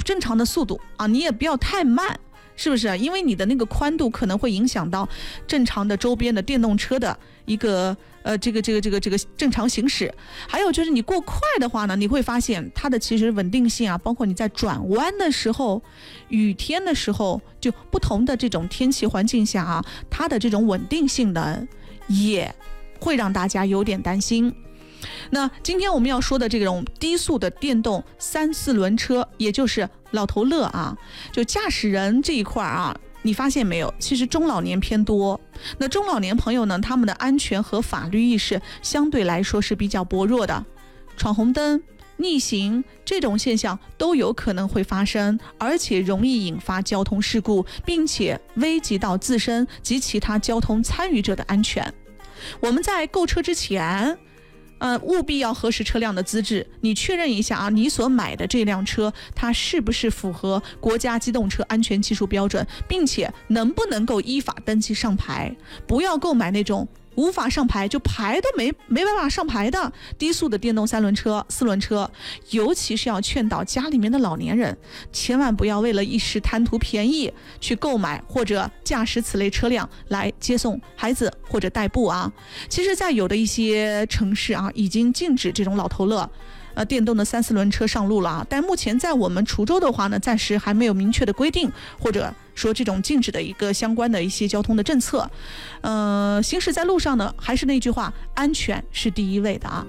正常的速度啊，你也不要太慢，是不是？因为你的那个宽度可能会影响到正常的周边的电动车的一个这个正常行驶。还有就是你过快的话呢，你会发现它的其实稳定性啊，包括你在转弯的时候、雨天的时候，就不同的这种天气环境下啊，它的这种稳定性呢，也会让大家有点担心。那今天我们要说的这种低速的电动3、4轮车，也就是老头乐啊，就驾驶人这一块啊，你发现没有？其实中老年偏多。那中老年朋友呢，他们的安全和法律意识相对来说是比较薄弱的，闯红灯、逆行这种现象都有可能会发生，而且容易引发交通事故，并且危及到自身及其他交通参与者的安全。我们在购车之前务必要核实车辆的资质，你确认一下啊，你所买的这辆车它是不是符合国家机动车安全技术标准，并且能不能够依法登记上牌。不要购买那种无法上牌，就牌都没办法上牌的低速的电动3轮车、4轮车。尤其是要劝导家里面的老年人，千万不要为了一时贪图便宜去购买或者驾驶此类车辆来接送孩子或者代步啊。其实在有的一些城市啊，已经禁止这种老头乐电动的3、4轮车上路了啊，但目前在我们滁州的话呢，暂时还没有明确的规定，或者说这种禁止的一个相关的一些交通的政策。行驶在路上呢，还是那句话，安全是第一位的啊。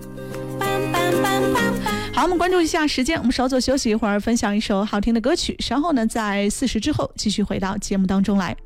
好，我们关注一下时间，我们稍作休息一会儿，分享一首好听的歌曲，稍后呢在40之后继续回到节目当中来。